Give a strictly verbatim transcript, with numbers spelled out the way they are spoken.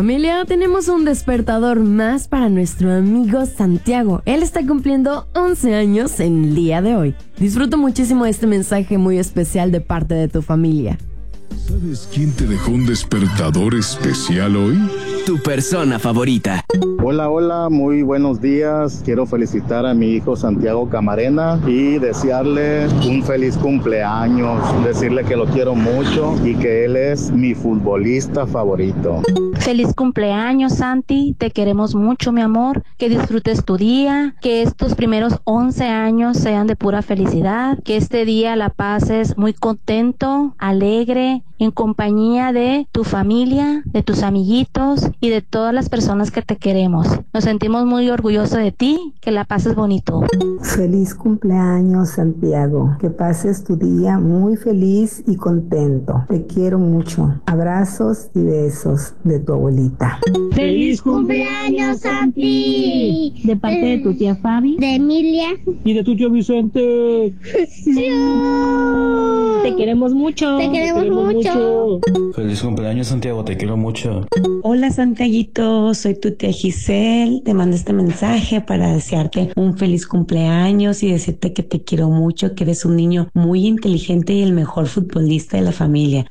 familia, tenemos un despertador más para nuestro amigo Santiago. Él está cumpliendo once años en el día de hoy. Disfruto muchísimo este mensaje muy especial de parte de tu familia. ¿Sabes quién te dejó un despertador especial hoy? Tu persona favorita. Hola, hola, muy buenos días. Quiero felicitar a mi hijo Santiago Camarena y desearle un feliz cumpleaños, decirle que lo quiero mucho y que él es mi futbolista favorito. Feliz cumpleaños, Santi, te queremos mucho, mi amor, que disfrutes tu día, que estos primeros once años sean de pura felicidad, que este día la pases muy contento, alegre, en compañía de tu familia, de tus amiguitos y de todas las personas que te queremos. Nos sentimos muy orgullosos de ti, que la pases bonito. Feliz cumpleaños, Santiago, que pases tu día muy feliz y contento. Te quiero mucho. Abrazos y besos de tu abuelita. ¡Feliz cumpleaños, Santi! De parte de tu tía Fabi. De Emilia. Y de tu tío Vicente. Sí. Te queremos mucho. Te queremos, Te queremos mucho. mucho. Feliz cumpleaños, Santiago, te quiero mucho. Hola, Santiaguito, soy tu tía Giselle. Te mando este mensaje para desearte un feliz cumpleaños y decirte que te quiero mucho, que eres un niño muy inteligente y el mejor futbolista de la familia.